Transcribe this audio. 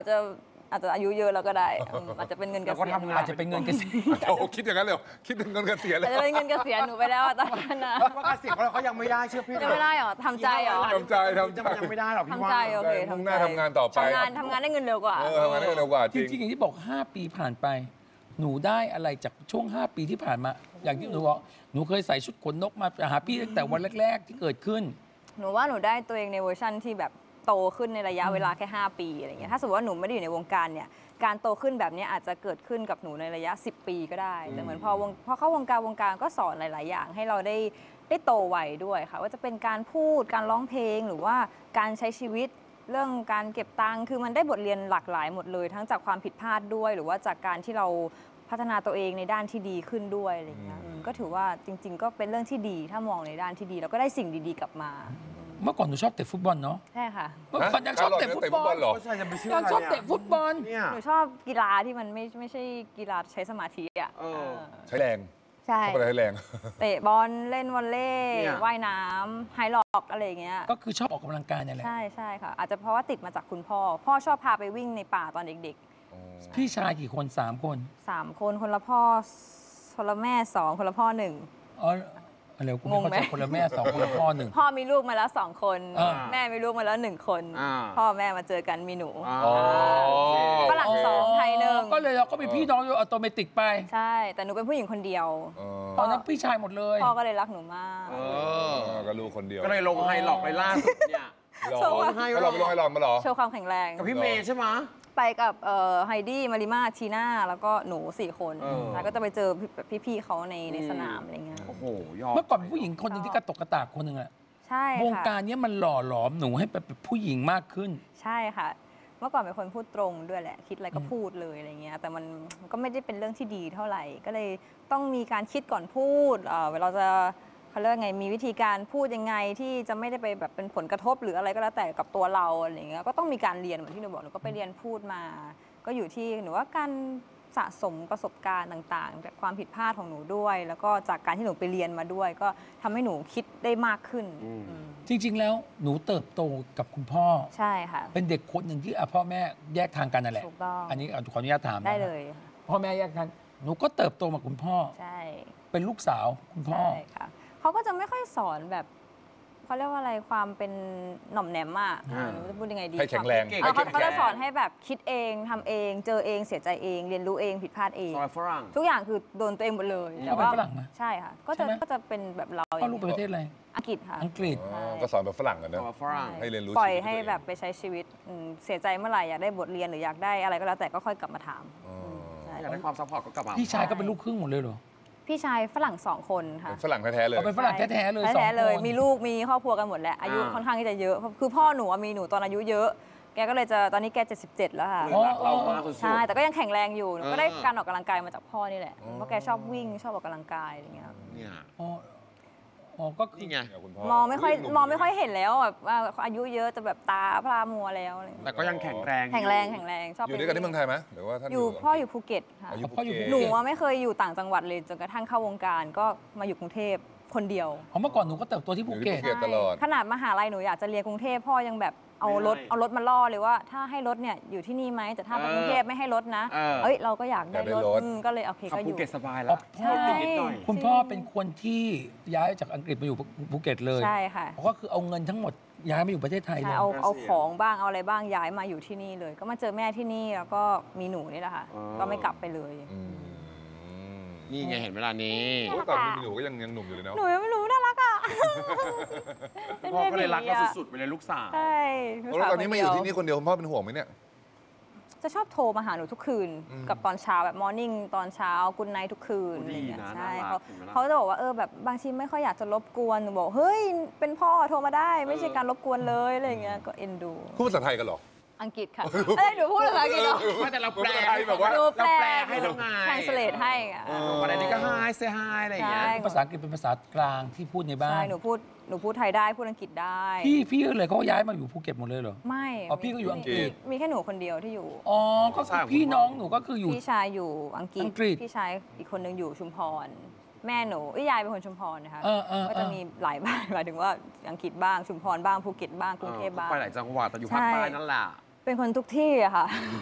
จะอาจจะอายุเยอะแล้วก็ได้อาจจะเป็นเงินเกษียณอาจจะเป็นเงินเกษียณโอ้คิดอย่างนั้นเลยคิดถึงเงินเกษียณเลยอาจจะเป็นเงินเกษียณหนูไปแล้วตอนนั้นนะว่าเกษียณเขายังไม่ได้เชื่อพี่ยังไม่ได้หรอทำใจหรอทำใจยังไม่ได้หรอกพี่ว่าทำใจโอเคทำงานทำงานต่อไปทำงานได้เงินเร็วกว่าทำงานได้เงินเร็วกว่าจริงๆอย่างที่บอก5 ปีผ่านไปหนูได้อะไรจากช่วง5 ปีที่ผ่านมาอย่างที่หนูบอกหนูเคยใส่ชุดขนนกมาหาพี่ตั้งแต่วันแรกๆที่เกิดขึ้นหนูว่าหนูได้ตัวเองในเวอร์ชั่นที่แบบโตขึ้นในระยะเวลาแค่5 ปีอะไรเงี้ยถ้าสมมติว่าหนูไม่ได้อยู่ในวงการเนี่ยการโตขึ้นแบบนี้อาจจะเกิดขึ้นกับหนูในระยะ10 ปีก็ได้แต่เหมือนพอเข้าวงการก็สอนหลายๆอย่างให้เราได้โตไวด้วยค่ะว่าจะเป็นการพูดการร้องเพลงหรือว่าการใช้ชีวิตเรื่องการเก็บตังค์คือมันได้บทเรียนหลากหลายหมดเลยทั้งจากความผิดพลาดด้วยหรือว่าจากการที่เราพัฒนาตัวเองในด้านที่ดีขึ้นด้วยอะไรเงี้ยก็ถือว่าจริงๆก็เป็นเรื่องที่ดีถ้ามองในด้านที่ดีแล้วก็ได้สิ่งดีๆกลับมาเมื่อก่อนหนูชอบเตะฟุตบอลเนาะใช่ค่ะเมื่อก่อนยังชอบเตะฟุตบอลหรอยังชอบเตะฟุตบอลหนูชอบกีฬาที่มันไม่ใช่กีฬาใช้สมาธิอ่ะใช้แรงใช่ใช้แรงเตะบอลเล่นวอลเลย์ว่ายน้ำไฮล็อกอะไรเงี้ยก็คือชอบออกกำลังกายนี่แหละใช่ค่ะอาจจะเพราะว่าติดมาจากคุณพ่อชอบพาไปวิ่งในป่าตอนเด็กๆพี่ชายกี่คน3 คน 3 คนคนละพ่อคนละแม่2คนละพ่อ1 อ๋อเร็วกูไม่เข้าใจคนละแม่2คนละพ่อ1 พ่อมีลูกมาแล้ว2 คนแม่มีลูกมาแล้ว1 คนพ่อแม่มาเจอกันมีหนูฝรั่ง2ไทย1 ก็เลยเราก็มีพี่น้องอยู่อัตโนมัติไปใช่แต่หนูเป็นผู้หญิงคนเดียวตอนนั้นพี่ชายหมดเลยพ่อก็เลยรักหนูมากก็ลูกคนเดียวก็เลยลงไฮล็อกไปล่าสุดเนี่ยโชว์ให้เราไปลงไฮล็อกมาหรอโชว์ความแข็งแรงกับพี่เมย์ใช่ไหมไปกับไฮดี้มาริมาทีน่าแล้วก็หนู4 คนแล้วก็จะไปเจอพี่ๆเขาในสนามอะไรเงี้ยโอ้โหเมื่อก่อนผู้หญิงคนหนึ่งที่กระตกกระตากคนหนึ่งอะใช่วงการนี้มันหล่อหลอมหนูให้เป็นผู้หญิงมากขึ้นใช่ค่ะเมื่อก่อนเป็นคนพูดตรงด้วยแหละคิดอะไรก็พูดเลยอะไรเงี้ยแต่มันก็ไม่ได้เป็นเรื่องที่ดีเท่าไหร่ก็เลยต้องมีการคิดก่อนพูดเวลาจะเขาเรียกไงมีวิธีการพูดยังไงที่จะไม่ได้ไปแบบเป็นผลกระทบหรืออะไรก็แล้วแต่กับตัวเราอะไรเงี้ยก็ต้องมีการเรียนเหมือนที่หนูบอกหนูก็ไปเรียนพูดมาก็อยู่ที่หนูว่าการสะสมประสบการณ์ต่างๆจากความผิดพลาดของหนูด้วยแล้วก็จากการที่หนูไปเรียนมาด้วยก็ทำให้หนูคิดได้มากขึ้นจริงๆแล้วหนูเติบโตกับคุณพ่อใช่ค่ะเป็นเด็กคนหนึ่งที่พ่อแม่แยกทางกันนั่นแหละอันนี้ขออนุญาตถามได้เลยพ่อแม่แยกกันหนูก็เติบโตมาคุณพ่อใช่เป็นลูกสาวคุณพ่อใช่ค่ะเขาก็จะไม่ค่อยสอนแบบเขาเรียกว่าอะไรความเป็นหน่อมแหนมอ่ะจะพูดยังไงดีให้แข็งแรงเขาจะสอนให้แบบคิดเองทำเองเจอเองเสียใจเองเรียนรู้เองผิดพลาดเองทุกอย่างคือโดนตัวเองหมดเลยแต่ว่าฝรั่งนะใช่ค่ะก็จะเป็นแบบเราพ่อลูกประเทศอะไรอังกฤษค่ะอังกฤษก็สอนแบบฝรั่งกันนะให้เรียนรู้ปล่อยให้แบบไปใช้ชีวิตเสียใจเมื่อไหร่อยากได้บทเรียนหรืออยากได้อะไรก็แล้วแต่ก็ค่อยกลับมาถามอยากได้ความซัพพอร์ตก็กลับมาพี่ชายก็เป็นลูกครึ่งหมดเลยเหรอพี่ชายฝรั่ง2 คนค่ะฝรั่งแท้ๆเลยเป็นฝรั่งแท้ๆเลย 2 คนมีลูกมีครอบครัวกันหมดแล้วอายุค่อนข้างที่จะเยอะคือพ่อหนูมีหนูตอนอายุเยอะแกก็เลยจะตอนนี้แก77แล้วค่ะใช่แต่ก็ยังแข็งแรงอยู่ก็ได้การออกกำลังกายมาจากพ่อนี่แหละเพราะแกชอบวิ่งชอบออกกำลังกายอะไรเงี้ยก็คือไงมองไม่ค่อยเห็นแล้วแบบว่าอายุเยอะจะแบบตาพร่ามัวแล้วแต่ก็ยังแข็งแรงชอบอยู่ด้วยกันที่เมืองไทยไหมหรือว่าท่านอยู่พ่ออยู่ภูเก็ตค่ะหนูไม่เคยอยู่ต่างจังหวัดเลยจนกระทั่งเข้าวงการก็มาอยู่กรุงเทพคนเดียวเมื่อก่อนหนูก็เติบโตที่ภูเก็ตตลอดขนาดมหาลัยหนูอยากจะเรียนกรุงเทพพ่อยังแบบเอารถมาล่อเลยว่าถ้าให้รถเนี่ยอยู่ที่นี่ไหมแต่ถ้าไปกรุงเทพไม่ให้รถนะเราก็อยากได้รถก็เลยโอเคก็อยู่ภูเก็ตสบายแล้วคุณพ่อเป็นคนที่ย้ายจากอังกฤษมาอยู่ภูเก็ตเลยใช่ค่ะก็คือเอาเงินทั้งหมดย้ายมาอยู่ประเทศไทยเลยเอาของบ้างเอาอะไรบ้างย้ายมาอยู่ที่นี่เลยก็มาเจอแม่ที่นี่แล้วก็มีหนูนี่แหละค่ะก็ไม่กลับไปเลยนี่ไงเห็นเวลานี้ตอนมีหนูก็ยังหนุ่มอยู่เลยเนาะหนูไม่รู้น่ารักอ่ะพ่อก็เลยรักเราสุดๆไปเลยลูกสาวใช่แล้วตอนนี้มาอยู่ที่นี่คนเดียวคุณพ่อเป็นห่วงไหมเนี่ยจะชอบโทรมาหาหนูทุกคืนกับตอนเช้าแบบมอร์นิ่งตอนเช้ากุ๊ดไนท์ทุกคืนอะไรเงี้ยใช่เขาจะบอกว่าแบบบางทีไม่ค่อยอยากจะรบกวนหนูบอกเฮ้ยเป็นพ่อโทรมาได้ไม่ใช่การรบกวนเลยอะไรเงี้ยก็เอ็นดูพูดภาษาไทยกันหรออังกฤษค่ะหนูพูดภาษาอังกฤษเหรอแต่เราแปลแบบว่าเราแปลให้เราไง translate ให้วันนี้ก็ hi say hi อะไรอย่างเงี้ยภาษาอังกฤษเป็นภาษากลางที่พูดในบ้านใช่หนูพูดไทยได้พูดอังกฤษได้พี่เลยเขาย้ายมาอยู่ภูเก็ตหมดเลยเหรอไม่พี่ก็อยู่อังกฤษมีแค่หนูคนเดียวที่อยู่ก็คือพี่น้องหนูก็คืออยู่พี่ชายอยู่อังกฤษพี่ชายอีกคนนึงอยู่ชุมพรแม่หนูยายเป็นคนชุมพรนะคะก็จะมีหลายบ้านหมายถึงว่าอังกฤษบ้างชุมพรบ้างภูเก็ตบ้างกรุงเทพบ้างไปหลายจังหวัดแต่อยู่ภาคใต้นั่นแหละเป็นคนทุกที่อะค่ะ